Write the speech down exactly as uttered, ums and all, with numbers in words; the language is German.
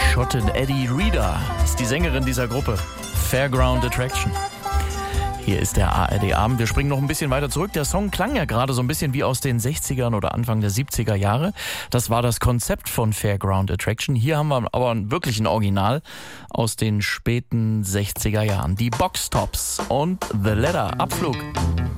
Schottin Eddie Reader ist die Sängerin dieser Gruppe. Fairground Attraction. Hier ist der A R D-Abend. Wir springen noch ein bisschen weiter zurück. Der Song klang ja gerade so ein bisschen wie aus den sechzigern oder Anfang der siebziger Jahre. Das war das Konzept von Fairground Attraction. Hier haben wir aber wirklich ein Original aus den späten sechziger Jahren. Die Box Tops und The Ladder. Abflug.